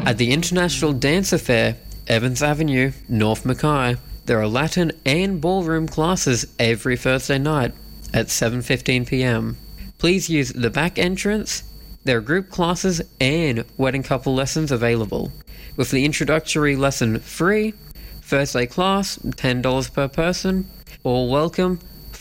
At the International Dance Affair, Evans Avenue, North Mackay, there are Latin and ballroom classes every Thursday night at 7:15 p.m. Please use the back entrance. There are group classes and wedding couple lessons available, with the introductory lesson free, Thursday class $10 per person, all welcome,